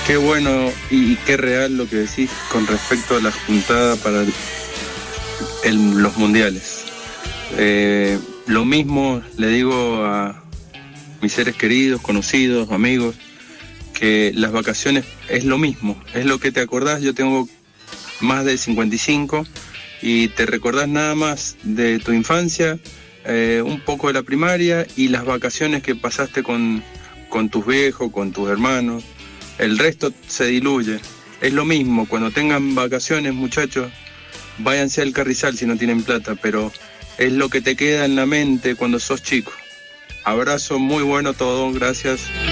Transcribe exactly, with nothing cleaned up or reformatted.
Qué bueno y qué real lo que decís con respecto a la juntada para el, el, los mundiales. Eh, lo mismo le digo a mis seres queridos, conocidos, amigos, que las vacaciones es lo mismo, es lo que te acordás. Yo tengo más de cincuenta y cinco y te recordás nada más de tu infancia, eh, un poco de la primaria y las vacaciones que pasaste con, con tus viejos, con tus hermanos. El resto se diluye. Es lo mismo, cuando tengan vacaciones, muchachos, váyanse al Carrizal si no tienen plata, pero es lo que te queda en la mente cuando sos chico. Abrazo, muy bueno todo, gracias.